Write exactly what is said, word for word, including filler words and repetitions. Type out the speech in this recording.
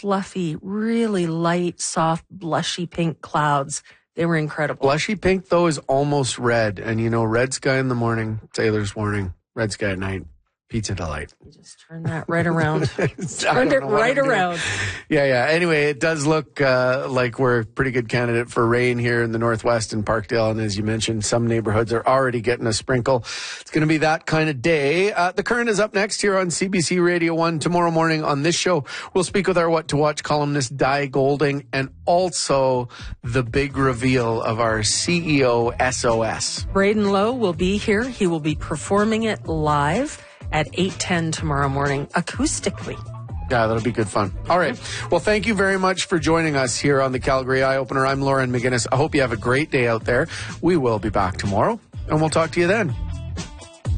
fluffy, really light, soft, blushy pink clouds. They were incredible. Blushy pink, though, is almost red. And, you know, red sky in the morning, sailor's warning. Red sky at night, pizza delight. You just turn that right around. Turned it right around. Yeah, yeah. Anyway, it does look uh, like we're a pretty good candidate for rain here in the Northwest in Parkdale. And as you mentioned, some neighborhoods are already getting a sprinkle. It's going to be that kind of day. Uh, the Current is up next here on C B C Radio one. Tomorrow morning on this show, we'll speak with our What to Watch columnist, Di Golding, and also the big reveal of our C E O S O S. Braden Lowe will be here. He will be performing it live at eight ten tomorrow morning, acoustically. Yeah, that'll be good fun. All right. Well, thank you very much for joining us here on the Calgary Eye Opener. I'm Lauren McGinnis. I hope you have a great day out there. We will be back tomorrow, and we'll talk to you then.